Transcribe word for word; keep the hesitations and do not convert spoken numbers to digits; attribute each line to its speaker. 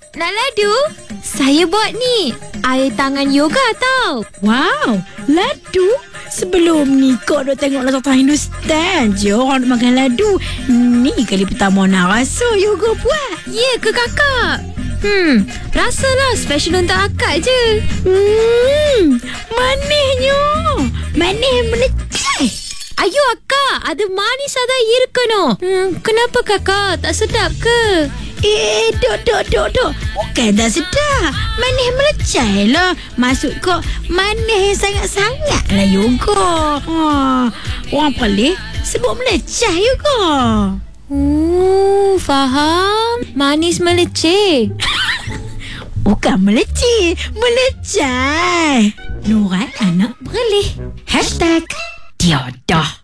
Speaker 1: nak ladu? Saya buat ni, air tangan yoga tau.
Speaker 2: Wow, ladu? Sebelum ni kau dah tengok latar Hindustan je orang nak makan ladu. Ni kali pertama nak rasa yoga buat.
Speaker 1: Ya ke kakak? Hmm, rasalah special untuk akak je.
Speaker 2: Hmm, manisnya. Manis meleceh.
Speaker 1: Ayo akak, ada manis ada air ke no? Hmm, kenapa kakak? Tak sedap ke?
Speaker 2: Eh, dok, dok, dok, dok. Bukan tak sedap. Manis meleceh lah. Maksud kau, manis yang sangat-sangat lah yoga. Ha, orang pelik sebut meleceh yoga.
Speaker 1: Oh, faham. Manis meleceh.
Speaker 2: Bukan meleceh, meleceh. Nurat anak berleh. Hashtag Tiodoh.